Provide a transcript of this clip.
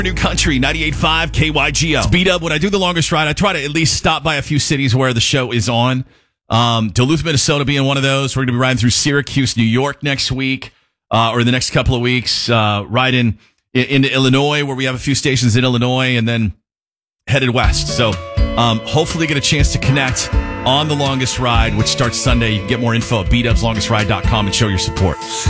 New Country, 98.5 KYGO. Speed up. When I do the longest ride, I try to at least stop by a few cities where the show is on. Duluth, Minnesota being one of those. We're going to be riding through Syracuse, New York next week, or the next couple of weeks, riding into Illinois, where we have a few stations in Illinois, and then headed west. So hopefully get a chance to connect on the longest ride, which starts Sunday. You can get more info at beatupslongestride.com and show your support.